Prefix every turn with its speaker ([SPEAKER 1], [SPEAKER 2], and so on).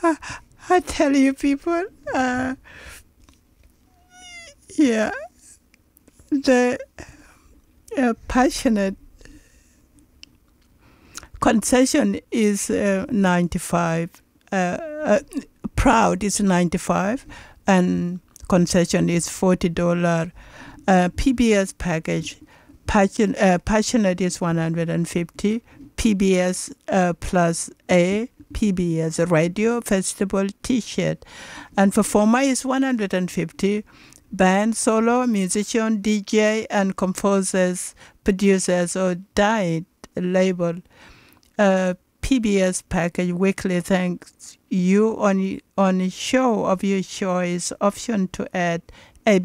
[SPEAKER 1] I tell you, people, yeah, the passionate concession is 95. Proud is 95, and concession is $40. PBS package, passionate is 150. PBS plus A, PBS radio festival T-shirt, and performer is 150. Band, solo, musician, DJ, and composers, producers, or diet label. PBS package weekly thanks you on a show of your choice. Option to add